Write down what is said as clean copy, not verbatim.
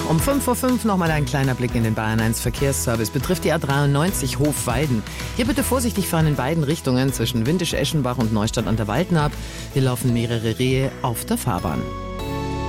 Um 5:05 Uhr nochmal ein kleiner Blick in den Bayern 1 Verkehrsservice. Betrifft die A93 Hofweiden. Hier bitte vorsichtig fahren in beiden Richtungen zwischen Windisch-Eschenbach und Neustadt an der Waldnaab. Hier laufen mehrere Rehe auf der Fahrbahn.